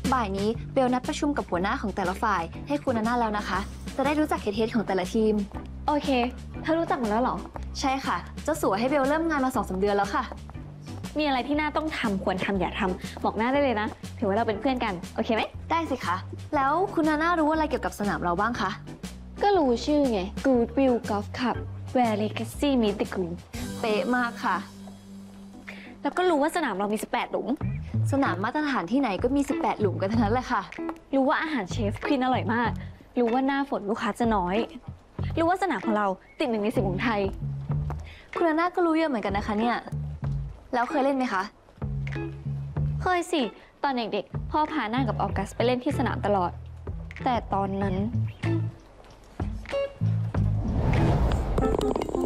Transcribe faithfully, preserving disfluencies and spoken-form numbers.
บ่ายนี้เบลนัดประชุมกับหัวหน้าของแต่ละฝ่ายให้คุณนาน่าแล้วนะคะ จะได้รู้จักเคสของแต่ละทีมโอเคเธอรู้จักหมดแล้วเหรอใช่ค่ะเจ้าสัวให้เบลเริ่มงานมาสองสาเดือนแล้วค่ะมีอะไรที่น่าต้องทำควรทำอย่าทำบอกหน้าได้เลยนะถือว่าเราเป็นเพื่อนกันโอเคไหมได้สิคะแล้วคุณนาน่ารู้อะไรเกี่ยวกับสนามเราบ้างคะก็รู้ชื่อไง Goodwill Golf Club Where Legacy Meet the Green เป๊ะมากค่ะแล้วก็รู้ว่าสนามเรามีสิบแปดหลุมสนามมาตรฐานที่ไหนก็มีสิบแปดหลุมกันทั้งนั้นเลยค่ะรู้ว่าอาหารเชฟควีนอร่อยมากรู้ว่าหน้าฝนลูกค้าจะน้อยรู้ว่าสนามของเราติดหนึ่งในสิบของไทยคุณนาน่าก็รู้เยอะเหมือนกันนะคะเนี่ยแล้วเคยเล่นไหมคะเคยสิตอนเด็กๆพ่อพาหน้ากับออกัสไปเล่นที่สนามตลอดแต่ตอนนั้น